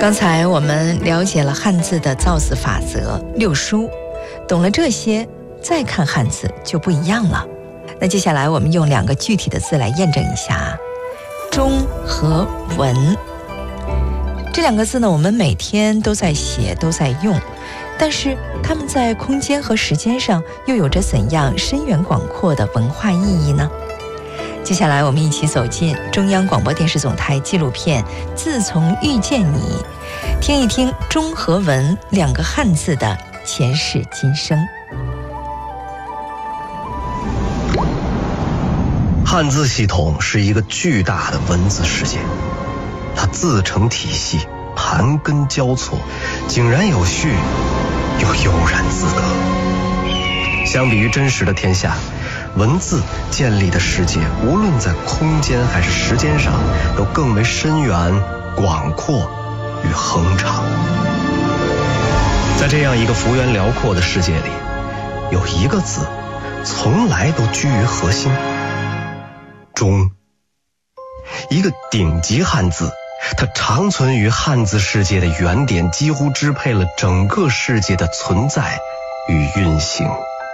刚才我们了解了汉字的造字法则六书，懂了这些，再看汉字就不一样了。那接下来我们用2个具体的字来验证一下中和文。这2个字呢，我们每天都在写，都在用，但是它们在空间和时间上又有着怎样深远广阔的文化意义呢？接下来我们一起走进中央广播电视总台纪录片《自从遇见你》，听一听中和文2个汉字的前世今生。 汉字系统是一个巨大的文字世界，它自成体系，盘根交错，井然有序，又悠然自得。相比于真实的天下，文字建立的世界，无论在空间还是时间上，都更为深远、广阔与恒长。在这样一个幅员辽阔的世界里，有一个字从来都居于核心，中。一个顶级汉字，它长存于汉字世界的原点，几乎支配了整个世界的存在与运行。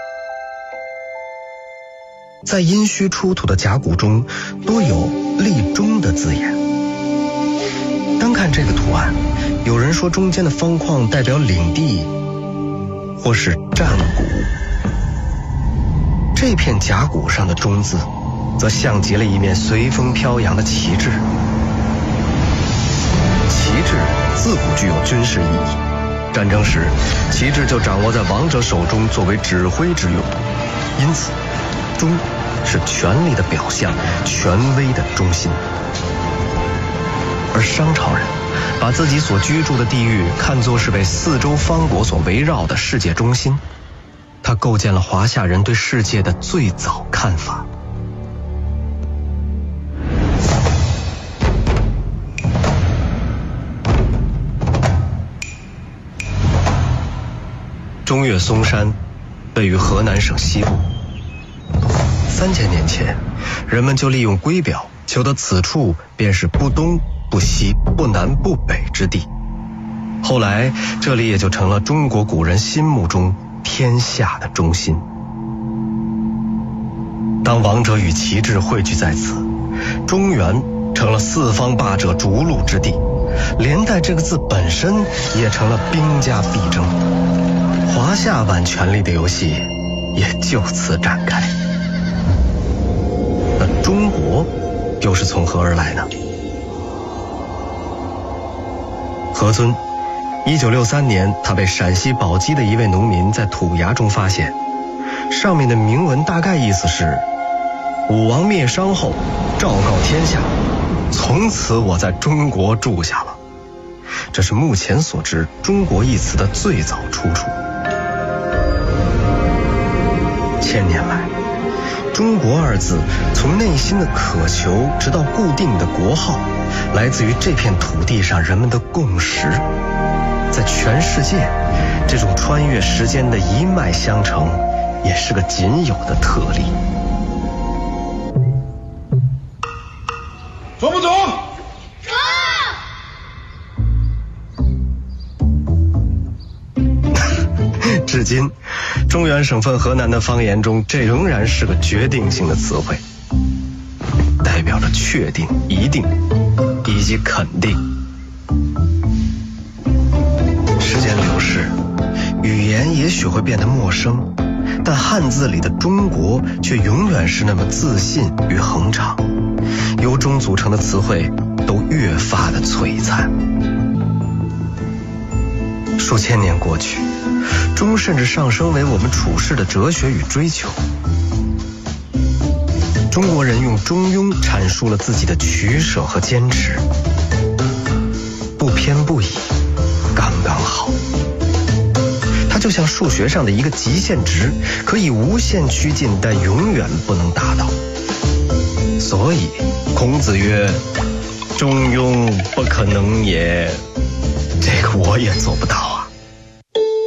在殷墟出土的甲骨中，多有立中的字眼。单看这个图案，有人说中间的方框代表领地，或是战鼓。这片甲骨上的中字，则像极了一面随风飘扬的旗帜。旗帜自古具有军事意义，战争时，旗帜就掌握在王者手中，作为指挥之用。因此，中是权力的表象，权威的中心。而商朝人把自己所居住的地域看作是被4周方国所围绕的世界中心，它构建了华夏人对世界的最早看法。中岳嵩山位于河南省西部。3000年前，人们就利用龟表求得此处便是不东不西不南不北之地。后来这里也就成了中国古人心目中天下的中心。当王者与旗帜汇聚在此，中原成了四方霸者逐鹿之地，连带这个字本身也成了兵家必争。华夏版权力的游戏也就此展开。那中国又是从何而来呢？何尊1963年，他被陕西宝鸡的一位农民在土崖中发现，上面的铭文大概意思是：武王灭商后，昭告天下，从此我在中国住下了。这是目前所知中国一词的最早出处。1000年来，中国2字从内心的渴求直到固定的国号，来自于这片土地上人们的共识。在全世界，这种穿越时间的一脉相承也是个仅有的特例。 走不走？ 走！ 至今，中原省份河南的方言中，这仍然是个决定性的词汇，代表着确定、一定以及肯定。时间流逝，语言也许会变得陌生，但汉字里的中国却永远是那么自信与恒长，由中组成的词汇都越发的璀璨。数千年过去，中甚至上升为我们处世的哲学与追求。中国人用中庸阐述了自己的取舍和坚持，不偏不倚，刚刚好。它就像数学上的一个极限值，可以无限趋近，但永远不能达到。所以孔子曰：中庸不可能也。这个我也做不到。